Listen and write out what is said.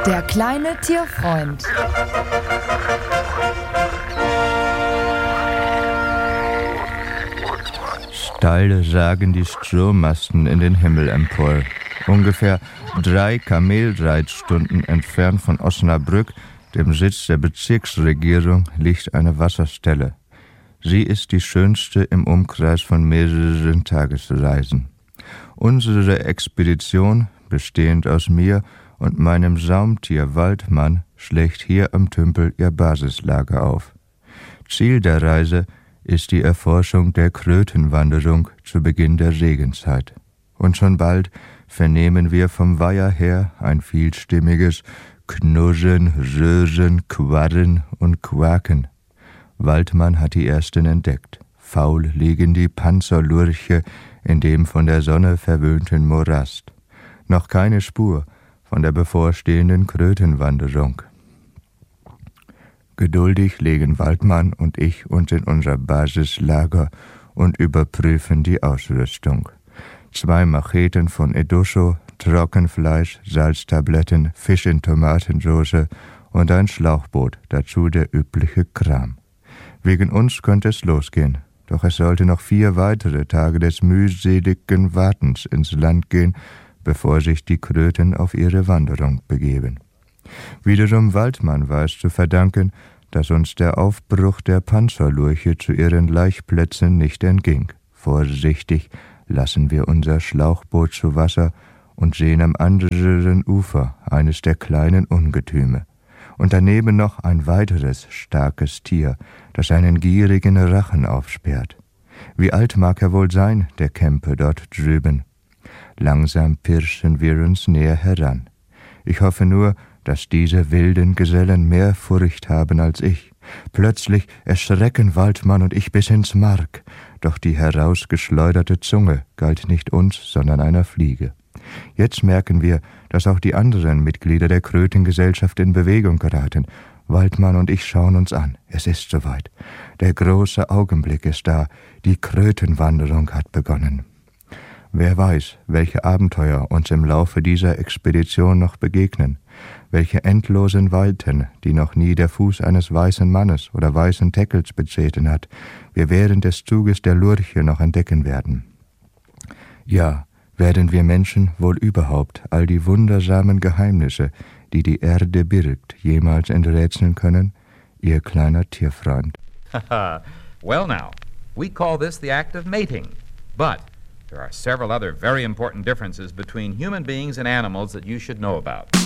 Der kleine Tierfreund. Steil ragen die Strommasten in den Himmel empor. Ungefähr 3 Kamelreitstunden entfernt von Osnabrück, dem Sitz der Bezirksregierung, liegt eine Wasserstelle. Sie ist die schönste im Umkreis von mehreren Tagesreisen. Unsere Expedition, bestehend aus mir und meinem Saumtier Waldmann, schlägt hier am Tümpel ihr Basislager auf. Ziel der Reise ist die Erforschung der Krötenwanderung zu Beginn der Regenzeit. Und schon bald vernehmen wir vom Weiher her ein vielstimmiges Knurren, Röhren, Quarren und Quaken. Waldmann hat die ersten entdeckt. Faul liegen die Panzerlurche in dem von der Sonne verwöhnten Morast. Noch keine Spur von der bevorstehenden Krötenwanderung. Geduldig legen Waldmann und ich uns in unser Basislager und überprüfen die Ausrüstung. 2 Macheten von Edusho, Trockenfleisch, Salztabletten, Fisch in Tomatensauce und ein Schlauchboot, dazu der übliche Kram. Wegen uns könnte es losgehen, doch es sollte noch 4 weitere Tage des mühseligen Wartens ins Land gehen, bevor sich die Kröten auf ihre Wanderung begeben. Wiederum Waldmann war es zu verdanken, dass uns der Aufbruch der Panzerlurche zu ihren Laichplätzen nicht entging. Vorsichtig lassen wir unser Schlauchboot zu Wasser und sehen am anderen Ufer eines der kleinen Ungetüme. Und daneben noch ein weiteres starkes Tier, das einen gierigen Rachen aufsperrt. Wie alt mag er wohl sein, der Kämpe dort drüben? Langsam pirschen wir uns näher heran. Ich hoffe nur, dass diese wilden Gesellen mehr Furcht haben als ich. Plötzlich erschrecken Waldmann und ich bis ins Mark, doch die herausgeschleuderte Zunge galt nicht uns, sondern einer Fliege. Jetzt merken wir, dass auch die anderen Mitglieder der Krötengesellschaft in Bewegung geraten. Waldmann und ich schauen uns an. Es ist soweit. Der große Augenblick ist da. Die Krötenwanderung hat begonnen. Wer weiß, welche Abenteuer uns im Laufe dieser Expedition noch begegnen, welche endlosen Weiten, die noch nie der Fuß eines weißen Mannes oder weißen Teckels betreten hat, wir während des Zuges der Lurche noch entdecken werden. Ja, werden wir Menschen wohl überhaupt all die wundersamen Geheimnisse, die die Erde birgt, jemals enträtseln können? Ihr kleiner Tierfreund. Well now, we call this the act of mating, but there are several other very important differences between human beings and animals that you should know about.